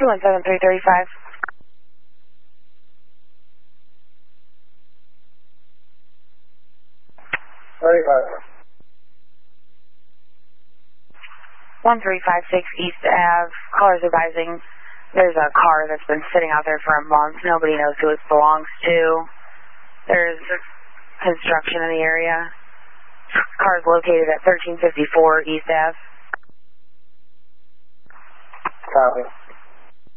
217-335. 1356 East Ave. Callers advising there's a car that's been sitting out there for a month. Nobody knows who it belongs to. There's construction in the area. Car is located at 1354 East Ave. Copy.